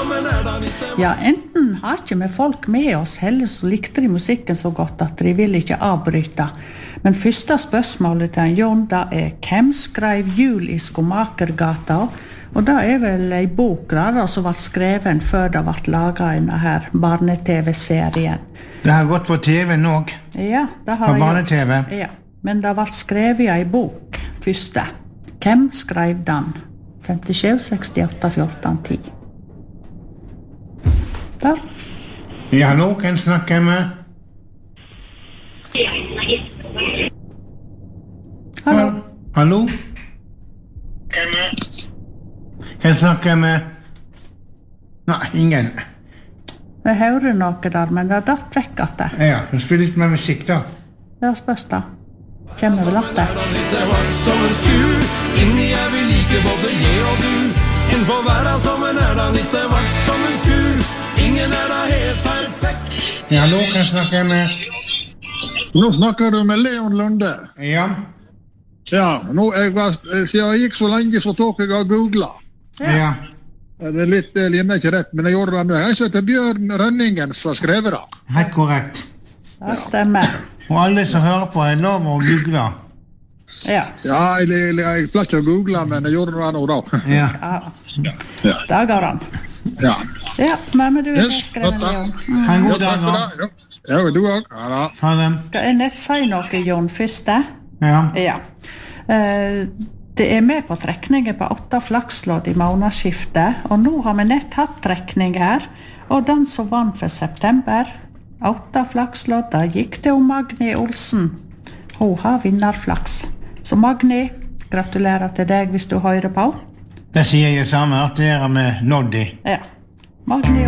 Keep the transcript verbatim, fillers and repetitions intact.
Ja, enten har ikke vi folk med oss, heller så likte de musikken så godt at de vil ikke avbryte. Men første spørsmålet til Jon, da er hvem skrev Jul i Skomakergata? Og det er vel en bok da, som var skreven før det ble laget en her barne-tv-serien. Det har gått på T V nå. Ja, det har på barne-tv. Ja, men det ble skrevet i en bok første. Hvem skrev den? femtisju, sekstiåtte, fjorten, ti. Da. Ja, hallo, kan jeg snakke med? Hallo. Hallo? Kan jeg snakke med? Nei, ingen. Jeg hører noe der, men det er datt vekk at det. Ja, du spiller litt med musikk da. Ja, spørs da. Kjenner vel at det. Inni er vi like både jeg og du. En får være som en er da litt vart som en skur. Ingen er da helt perfekt. Ja, hallo, kan jeg snakke med? Nå snakker du med Leon Lunde. Ja. Ja, nå jeg var, siden jeg gikk så lenge så tok jeg av googlet. Ja. Ja. Det er litt, det linjer ikke rett, men jeg gjorde det nå. Jeg heter Bjørn Rønningen som har skrevet det. Helt korrekt. Det stemmer. Og alle som hører på er lov å google. Ja. Ja, jeg, jeg, jeg pleier ikke å google, men jeg gjorde det nå da. Ja. Ja. Ja. Det går han. Ja. Ja, men du er Yes, skrevet, dette. Jon. Ha en Ja, god dag takk for da. det. Ja, ja, du også. Ja, da. Ha det. Skal jeg nett si noe, Jon, første? Ja. Ja. Eh, det er med på trekningen på åtte flakslodd i månedsskiftet, og nå har vi nett hatt trekning her, og den som vant for september, åtte flakslodd, da gikk det om Magni Olsen. Hun har vinnerflaks. Så Magni, gratulerer til deg hvis du hører på. Det sier jeg samme, at det er med Noddy. Ja. Magni